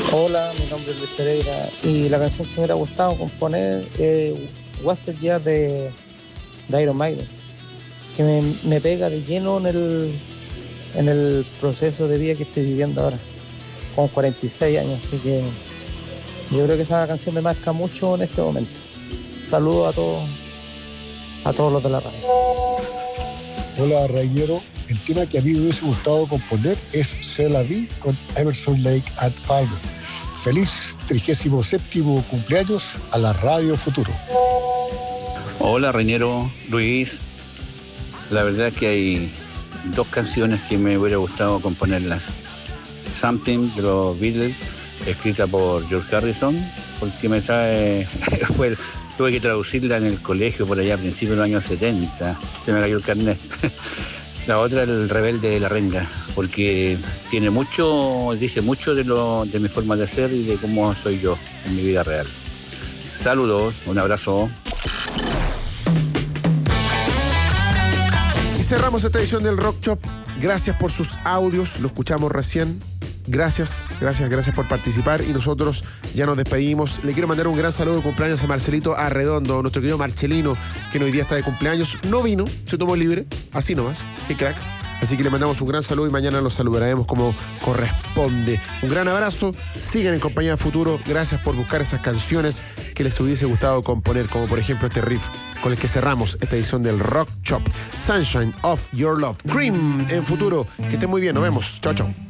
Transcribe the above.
Hola, mi nombre es Luis Pereira y la canción que me hubiera gustado componer es Wasted Years de Iron Maiden, que me pega de lleno en el proceso de vida que estoy viviendo ahora, con 46 años, así que yo creo que esa canción me marca mucho en este momento. Saludos a todos los de la radio. Hola, Rayero. El tema que a mí me hubiese gustado componer es C'est la vie con Emerson Lake and Palmer. Feliz 37º cumpleaños a la Radio Futuro. Hola, Reñero, Luis. La verdad que hay dos canciones que me hubiera gustado componerlas. Something de los Beatles, escrita por George Harrison, porque me trae... tuve que traducirla en el colegio por allá a principios de los años 70. Se me cayó el carnet. La otra, El Rebelde de la Renga, porque dice mucho de mi forma de ser y de cómo soy yo en mi vida real. Saludos, un abrazo. Y cerramos esta edición del Rock Shop. Gracias por sus audios, lo escuchamos recién. Gracias por participar y nosotros ya nos despedimos. Le quiero mandar un gran saludo de cumpleaños a Marcelito Arredondo, nuestro querido Marcelino, que hoy día está de cumpleaños. No vino, se tomó libre, así nomás, qué crack. Así que le mandamos un gran saludo y mañana los saludaremos como corresponde. Un gran abrazo, sigan en compañía de Futuro. Gracias por buscar esas canciones que les hubiese gustado componer, como por ejemplo este riff con el que cerramos esta edición del Rock Shop. Sunshine of Your Love. Cream en Futuro. Que estén muy bien, nos vemos. Chao, chao.